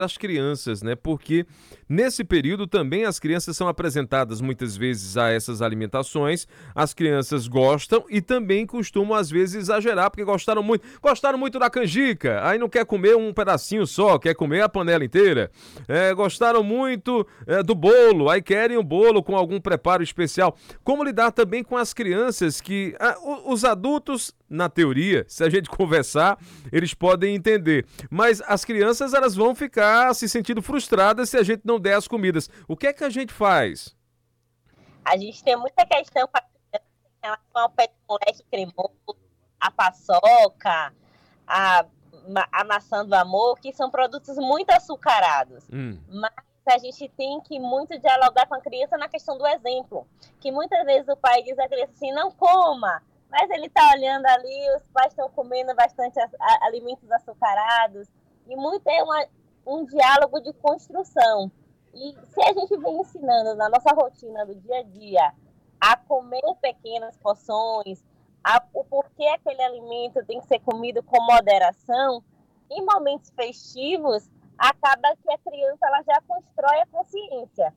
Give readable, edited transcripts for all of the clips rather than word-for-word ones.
das crianças, né? Porque nesse período também as crianças são apresentadas muitas vezes a essas alimentações, as crianças gostam e também costumam às vezes exagerar, porque gostaram muito da canjica, aí não quer comer um pedacinho só, quer comer a panela inteira. Gostaram muito do bolo, aí querem o bolo com algum preparo especial. Como lidar também com as crianças que os adultos, na teoria, se a gente conversar, eles podem entender, mas as crianças elas vão ficar se sentindo frustradas se a gente não der as comidas. O que é que a gente faz? A gente tem muita questão com a criança em relação ao pé de moleque cremoso, a paçoca, a maçã do amor, que são produtos muito açucarados. Mas a gente tem que muito dialogar com a criança na questão do exemplo. Que muitas vezes o pai diz à criança assim, não coma, mas ele está olhando ali, os pais estão comendo bastante alimentos açucarados. E muito é um diálogo de construção. E se a gente vem ensinando na nossa rotina do dia a dia a comer pequenas porções, o porquê aquele alimento tem que ser comido com moderação, em momentos festivos, acaba que a criança ela já constrói a consciência.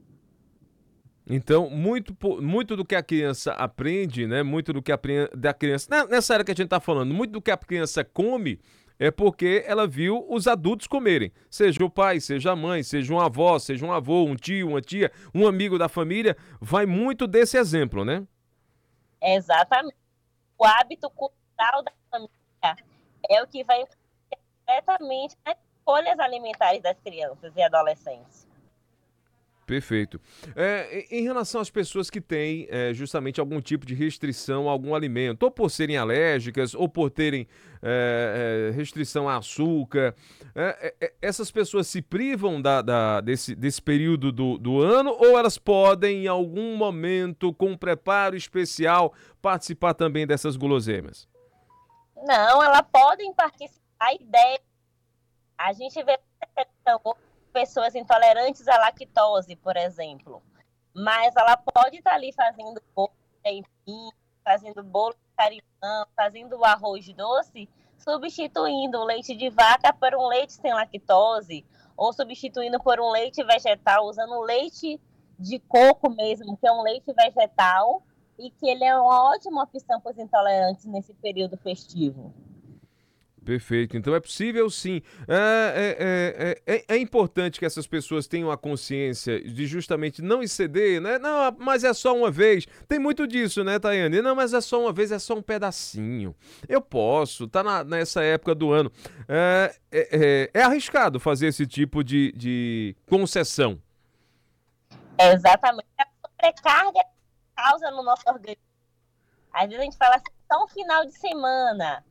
Então, muito do que a criança aprende, né? Muito do que da criança. Nessa área que a gente está falando, muito do que a criança come é porque ela viu os adultos comerem. Seja o pai, seja a mãe, seja uma avó, seja um avô, um tio, uma tia, um amigo da família. Vai muito desse exemplo, né? Exatamente. O hábito cultural da família é o que vai influenciar diretamente nas escolhas alimentares das crianças e adolescentes. Perfeito. Em relação às pessoas que têm justamente algum tipo de restrição a algum alimento, ou por serem alérgicas, ou por terem restrição a açúcar, essas pessoas se privam desse período do ano, ou elas podem, em algum momento, com um preparo especial, participar também dessas guloseimas? Não, elas podem participar. A ideia, a gente vê pessoas intolerantes à lactose, por exemplo. Mas ela pode estar ali fazendo bolo de aipim, fazendo bolo de carimã, fazendo o arroz doce, substituindo o leite de vaca por um leite sem lactose, ou substituindo por um leite vegetal, usando leite de coco mesmo, que é um leite vegetal, e que ele é uma ótima opção para os intolerantes nesse período festivo. Perfeito. Então é possível sim. É importante que essas pessoas tenham a consciência de justamente não exceder, né? Não, mas é só uma vez. Tem muito disso, né, Tayane? Não, mas é só uma vez, é só um pedacinho. Eu posso, tá nessa época do ano. É arriscado fazer esse tipo de concessão. Exatamente. A sobrecarga causa no nosso organismo. Às vezes a gente fala assim, só um final de semana.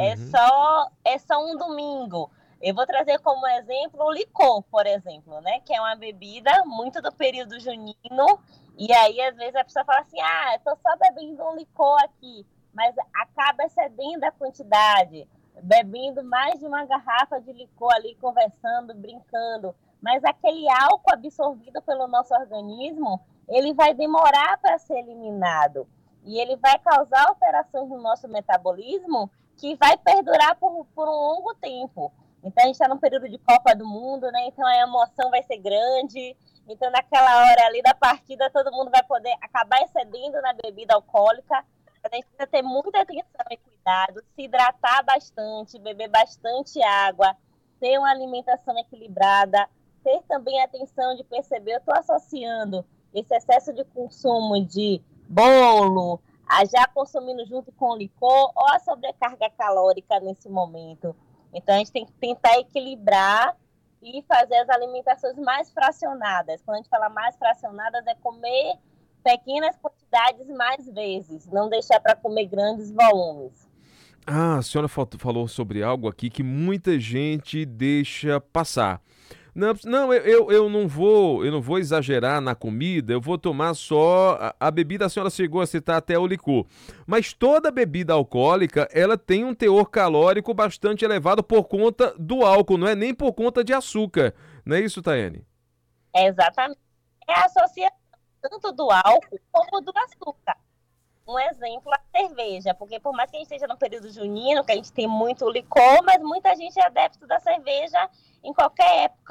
É só um domingo. Eu vou trazer como exemplo o licor, por exemplo, né? Que é uma bebida muito do período junino. E aí, às vezes, a pessoa fala assim, eu tô só bebendo um licor aqui. Mas acaba excedendo a quantidade. Bebendo mais de uma garrafa de licor ali, conversando, brincando. Mas aquele álcool absorvido pelo nosso organismo, ele vai demorar para ser eliminado. E ele vai causar alterações no nosso metabolismo que vai perdurar por um longo tempo. Então, a gente está num período de Copa do Mundo, né? Então, a emoção vai ser grande. Então, naquela hora ali da partida, todo mundo vai poder acabar excedendo na bebida alcoólica. A gente precisa ter muita atenção e cuidado, se hidratar bastante, beber bastante água, ter uma alimentação equilibrada, ter também a atenção de perceber, eu estou associando esse excesso de consumo de bolo, já consumindo junto com o licor, ou a sobrecarga calórica nesse momento. Então, a gente tem que tentar equilibrar e fazer as alimentações mais fracionadas. Quando a gente fala mais fracionadas, é comer pequenas quantidades mais vezes, não deixar para comer grandes volumes. A senhora falou sobre algo aqui que muita gente deixa passar. Não, eu não vou exagerar na comida, eu vou tomar só a bebida, a senhora chegou a citar até o licor. Mas toda bebida alcoólica, ela tem um teor calórico bastante elevado por conta do álcool, não é nem por conta de açúcar. Não é isso, Tayane? Exatamente. É a associação tanto do álcool como do açúcar. Um exemplo, a cerveja, porque por mais que a gente esteja no período junino, que a gente tem muito licor, mas muita gente é adepto da cerveja em qualquer época